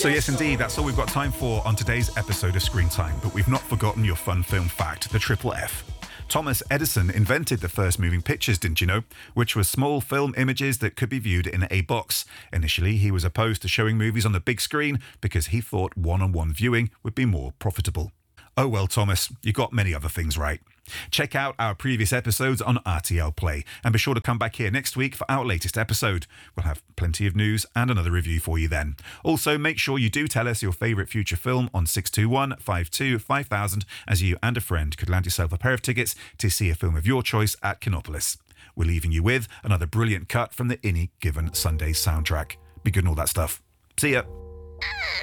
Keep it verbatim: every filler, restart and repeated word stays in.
So yes, indeed, that's all we've got time for on today's episode of Screen Time, but we've not forgotten your fun film fact, the triple F. Thomas Edison invented the first moving pictures, didn't you know? Which were small film images that could be viewed in a box. Initially, he was opposed to showing movies on the big screen because he thought one-on-one viewing would be more profitable. Oh well, Thomas, you got many other things right. Check out our previous episodes on R T L Play and be sure to come back here next week for our latest episode. We'll have plenty of news and another review for you then. Also, make sure you do tell us your favourite future film on six two one, five two, five thousand as you and a friend could land yourself a pair of tickets to see a film of your choice at Kinopolis. We're leaving you with another brilliant cut from the Any Given Sunday soundtrack. Be good and all that stuff. See ya.